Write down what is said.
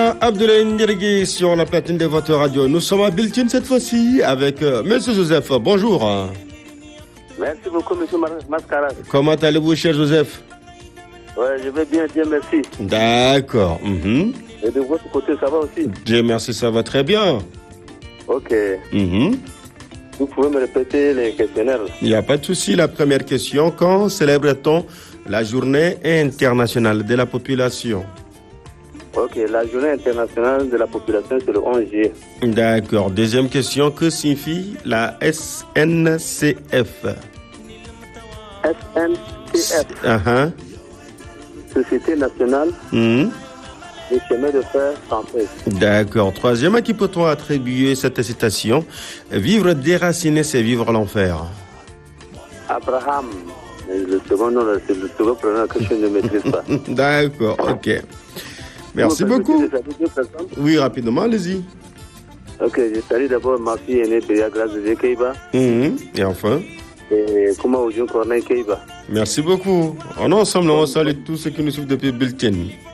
Voilà, Abdoulaye Ndirgui sur la platine de votre radio. Nous sommes à Biltine cette fois-ci avec Monsieur Joseph. Bonjour. Merci beaucoup, Monsieur Mascara. Comment allez-vous, cher Joseph? Ouais, je vais bien, Dieu merci. D'accord. Et de votre côté, ça va aussi? Dieu merci, ça va très bien. Ok. Vous pouvez me répéter les questionnaires? Il n'y a pas de souci. La première question, quand célèbre-t-on la journée internationale de la population? Ok, la journée internationale de la population, c'est le 11 juillet. D'accord. Deuxième question, que signifie la SNCF? SNCF. Société nationale des chemins de fer français. D'accord. Troisième, à qui peut-on attribuer cette citation? Vivre déraciné, c'est vivre l'enfer. Abraham. Le second nom, c'est le second prénom que je ne maîtrise pas. D'accord, ok. Merci beaucoup. Oui, rapidement, allez-y. Ok, je salue d'abord ma fille aînée, Péria Grâce de Keiba. Et enfin? Et comment Oudjou Corneille Keiba. Merci beaucoup. On est ensemble, on salue tous ceux qui nous suivent depuis Biltine.